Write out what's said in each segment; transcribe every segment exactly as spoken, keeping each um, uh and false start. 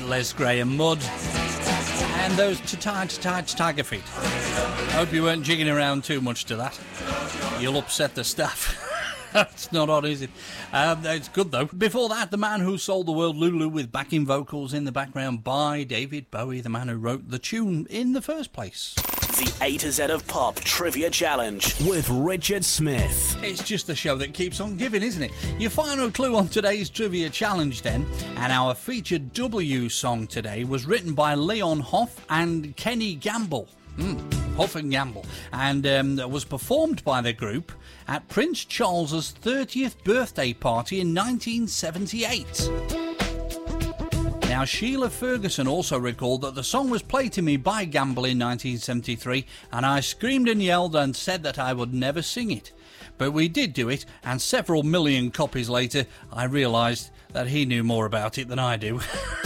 Les Gray and Mud. And those Tiger Feet. Hope you weren't jigging around too much to that. You'll upset the staff. It's not on, is it? Um, it's good, though. Before that, The Man Who Sold the World, Lulu, with backing vocals in the background by David Bowie, the man who wrote the tune in the first place. The A to Z of Pop Trivia Challenge with Richard Smith. It's just the show that keeps on giving, isn't it? Your final clue on today's Trivia Challenge, then, and our featured W song today was written by Leon Hoff and Kenny Gamble. Mm, Hoff and Gamble. And um, was performed by the group at Prince Charles's thirtieth birthday party in nineteen seventy-eight. Now, Sheila Ferguson also recalled that the song was played to me by Gamble in nineteen seventy-three, and I screamed and yelled and said that I would never sing it. But we did do it, and several million copies later, I realised that he knew more about it than I do.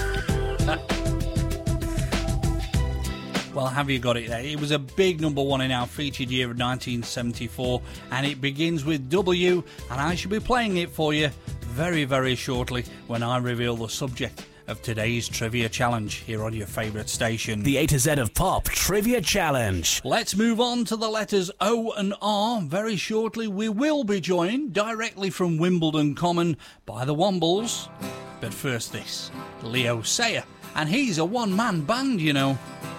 Well, have you got it there? It was a big number one in our featured year of nineteen seventy-four, and it begins with W, and I shall be playing it for you very, very shortly when I reveal the subject of today's Trivia Challenge here on your favourite station. The A to Z of Pop Trivia Challenge. Let's move on to the letters O and R. Very shortly we will be joined directly from Wimbledon Common by the Wombles. But first this, Leo Sayer, and he's a one-man band, you know.